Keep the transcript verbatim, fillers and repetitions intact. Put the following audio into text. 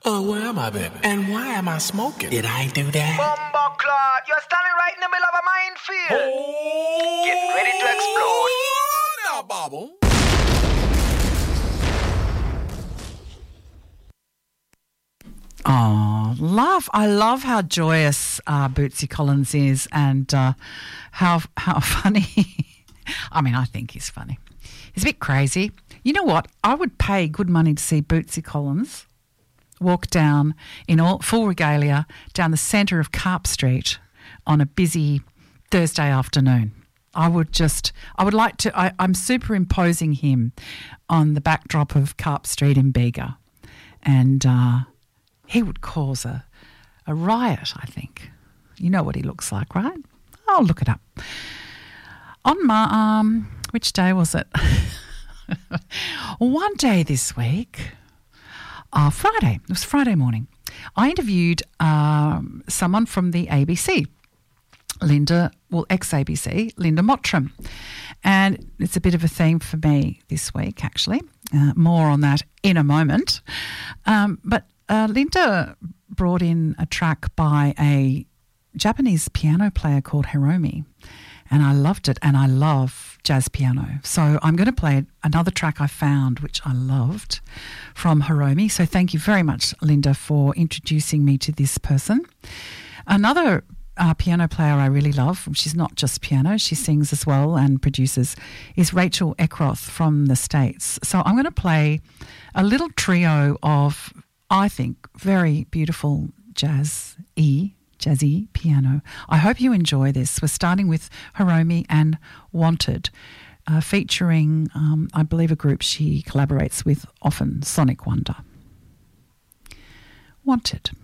Oh, where am I, baby? And why am I smoking? Did I do that? Bumbleclot, you're standing right in the middle of a minefield. Oh, Get ready to explode. Now, Bobble. Oh, love. I love how joyous uh, Bootsy Collins is and uh, how how funny. I mean, I think he's funny. He's a bit crazy. You know what? I would pay good money to see Bootsy Collins walk down in all full regalia down the centre of Carp Street on a busy Thursday afternoon. I would just, I would like to, I, I'm superimposing him on the backdrop of Carp Street in Bega. And uh, he would cause a, a riot, I think. You know what he looks like, right? I'll look it up. On my, um, which day was it? One day this week, uh, Friday, it was Friday morning, I interviewed um, someone from the A B C, Linda, well, ex-A B C, Linda Mottram. And it's a bit of a theme for me this week, actually. Uh, more on that in a moment. Um, but uh, Linda brought in a track by a Japanese piano player called Hiromi. And I loved it, and I love jazz piano. So I'm going to play another track I found, which I loved, from Hiromi. So thank you very much, Linda, for introducing me to this person. Another uh, piano player I really love, she's not just piano, she sings as well and produces, is Rachel Eckroth from the States. So I'm going to play a little trio of, I think, very beautiful jazz-y jazzy piano. I hope you enjoy this. We're starting with Hiromi and Wanted, uh, featuring, um, I believe, a group she collaborates with often, Sonic Wonder. Wanted.